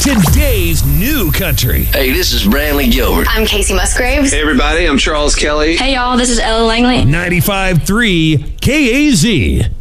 Today's new country. Hey, this is Brantley Gilbert. I'm Casey Musgraves. Hey, everybody, I'm Charles Kelly. Hey, y'all, this is Ella Langley. 95.3 KAZ.